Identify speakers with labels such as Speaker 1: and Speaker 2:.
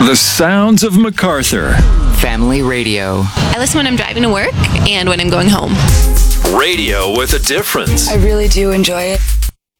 Speaker 1: The sounds of MacArthur.
Speaker 2: Family radio.
Speaker 3: I listen when I'm driving to work and when I'm going home.
Speaker 1: Radio with a difference.
Speaker 4: I really do enjoy it.